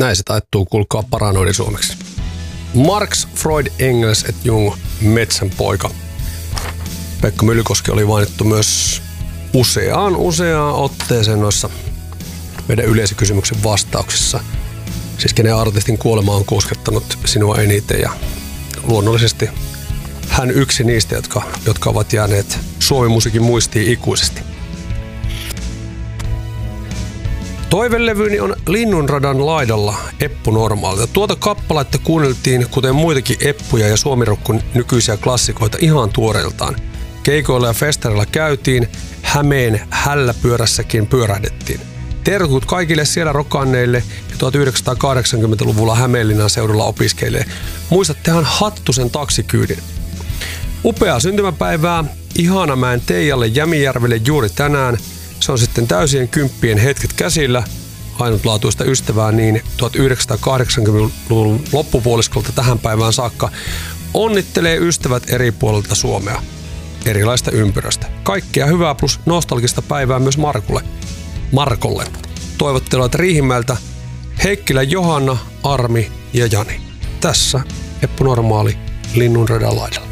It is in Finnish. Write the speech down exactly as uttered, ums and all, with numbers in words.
Näin se taittuu kulkaa paranoidi suomeksi. Marx, Freud, Engels et Jung, metsän poika. Pekka Myllykoski oli mainittu myös useaan useaan otteeseen noissa meidän yleisökysymyksen vastauksissa. Siis kenen artistin kuolema on koskettanut sinua eniten ja luonnollisesti hän yksi niistä, jotka, jotka ovat jääneet Suomi-musiikin muistiin ikuisesti. Toivelevyni on Linnunradan laidalla Eppu Normaalilta. Tuota kappaletta kuunneltiin, kuten muitakin Eppuja ja suomirokkun nykyisiä klassikoita ihan tuoreeltaan. Keikoilla ja festareilla käytiin, Hämeen hälläpyörässäkin pyörähdettiin. Terkut kaikille siellä rokanneille ja tuhatyhdeksänsataakahdeksankymmentäluvulla Hämeenlinnan seudulla opiskeille. Muistattehan Hattusen taksikyydin. Upeaa syntymäpäivää Ihanamäen Teijalle Jämijärvelle juuri tänään. Se on sitten täysien kymppien hetket käsillä. Ainutlaatuista ystävää niin tuhatyhdeksänsataakahdeksankymmentäluvun loppupuoliskolta tähän päivään saakka onnittelee ystävät eri puolilta Suomea. Erilaista ympyröstä. Kaikkea hyvää plus nostalgista päivää myös Markulle. Markolle. Toivottelut Riihimäeltä Heikkilä Johanna, Armi ja Jani. Tässä Eppu Normaali Linnunradan laidalla.